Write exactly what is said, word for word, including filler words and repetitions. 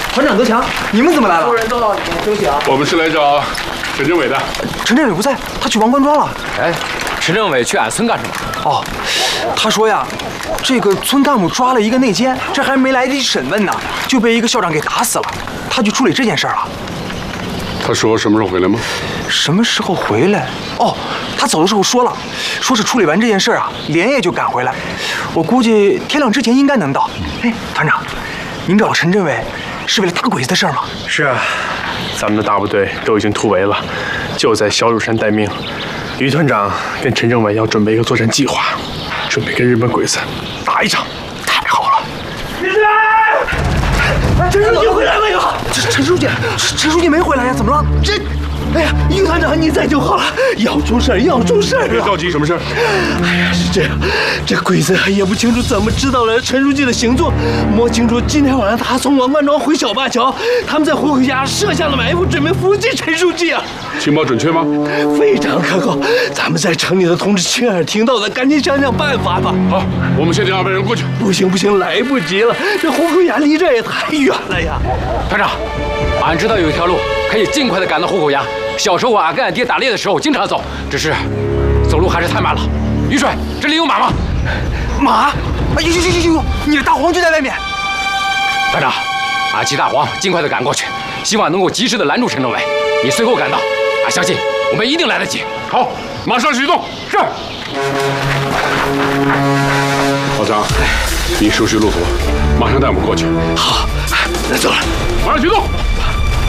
团长德强，你们怎么来了？ 夫人到了，你们休息啊。 我们是来找陈政委的。 陈政委不在，他去王官庄了。 哎，陈政委去俺村干什么？ 哦，他说呀，这个村干部抓了一个内奸，这还没来得及审问呢，就被一个校长给打死了。他去处理这件事儿了。 他说什么时候回来吗？ 什么时候回来？哦，他走的时候说了，说是处理完这件事啊，连夜就赶回来。我估计天亮之前应该能到。哎，团长，您找陈政委是为了打鬼子的事儿吗？ 是啊，咱们的大部队都已经突围了，就在小乳山待命。于团长跟陈政委要准备一个作战计划，准备跟日本鬼子打一场。 太好了！ 于师，陈书记回来没有？ 这陈书记，陈陈书记没回来呀？怎么了？这， 哎呀，于团长你在就好了，要出事儿要出事儿别着急，什么事儿？ 哎呀，是这样，这鬼子也不清楚怎么知道了陈书记的行踪，摸清楚今天晚上他从王官庄回小灞桥，他们在虎口峡设下了埋伏，准备伏击陈书记啊。 情报准确吗？ 非常可靠，咱们在城里的同志亲耳听到的，赶紧想想办法吧。 好，我们先领二百人过去。 不行不行，来不及了，这虎口崖离这儿也太远了呀。 团长，俺知道有一条路可以尽快的赶到虎口崖。小时候俺跟俺爹打猎的时候经常走，只是走路还是太慢了。于水，这里有马吗？ 马？哎呦呦呦呦呦！你的大黄就在外面。 团长，俺骑大黄尽快的赶过去，希望能够及时的拦住陈政委。你随后赶到，俺相信我们一定来得及。 好，马上启动。 是。 老张，你收拾路途，马上带我们过去。 好，那走了。 马上启动。